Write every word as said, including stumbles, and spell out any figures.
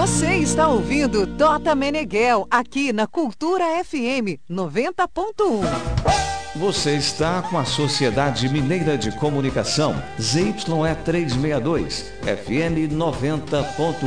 Você está ouvindo Tota Meneghel, aqui na Cultura F M noventa ponto um. Você está com a Sociedade Mineira de Comunicação, Z Y E trezentos e sessenta e dois, F M noventa ponto um.